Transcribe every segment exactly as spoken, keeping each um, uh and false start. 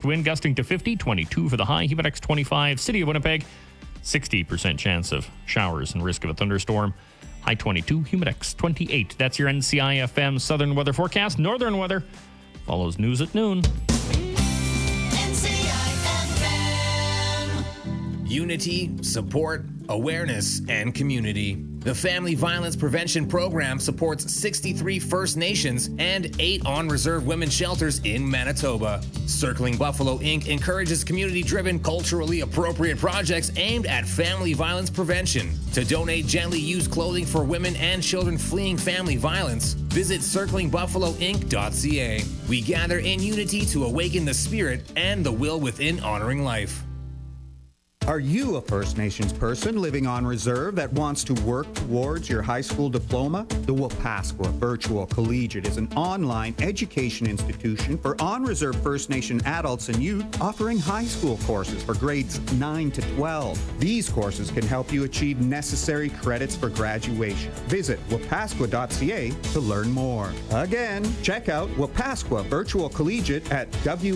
Wind gusting to fifty, twenty-two for the high. Humidex twenty-five. City of Winnipeg, sixty percent chance of showers and risk of a thunderstorm. High twenty-two, Humidex twenty-eight. That's your N C I F M Southern Weather Forecast. Northern weather follows news at noon. N C I F M. Unity, support, awareness, and community. The Family Violence Prevention Program supports sixty-three First Nations and eight on-reserve women's shelters in Manitoba. Circling Buffalo Incorporated encourages community-driven, culturally appropriate projects aimed at family violence prevention. To donate gently used clothing for women and children fleeing family violence, visit circling buffalo inc dot c a. We gather in unity to awaken the spirit and the will within honoring life. Are you a First Nations person living on reserve that wants to work towards your high school diploma? The Wapascua Virtual Collegiate is an online education institution for on-reserve First Nation adults and youth offering high school courses for grades nine to twelve. These courses can help you achieve necessary credits for graduation. Visit wapascua dot c a to learn more. Again, check out Wapascua Virtual Collegiate at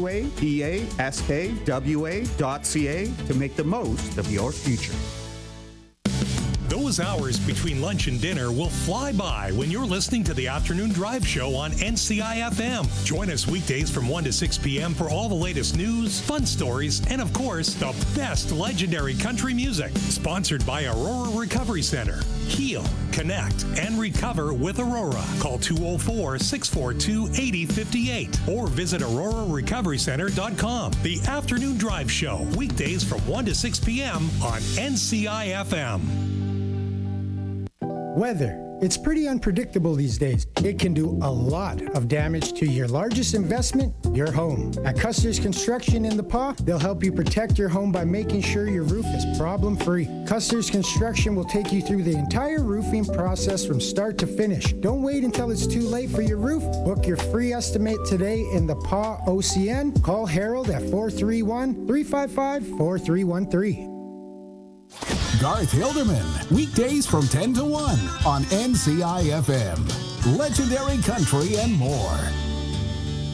wapaskwa dot c a to make the most of your future. Those hours between lunch and dinner will fly by when you're listening to the Afternoon Drive Show on N C I F M. Join us weekdays from one to six p.m. for all the latest news, fun stories, and of course, the best legendary country music. Sponsored by Aurora Recovery Center. Heal, connect, and recover with Aurora. Call two oh four, six four two, eight oh five eight or visit aurora recovery center dot com. The Afternoon Drive Show, weekdays from one to six p.m. on N C I F M. Weather. It's pretty unpredictable these days. It can do a lot of damage to your largest investment, your home. At Custer's Construction in the Paw, they'll help you protect your home by making sure your roof is problem-free. Custer's Construction will take you through the entire roofing process from start to finish. Don't wait until it's too late for your roof. Book your free estimate today in the Paw O C N. Call Harold at four three one, three five five, four three one three. Garth Hilderman, weekdays from ten to one on N C I F M. Legendary country and more.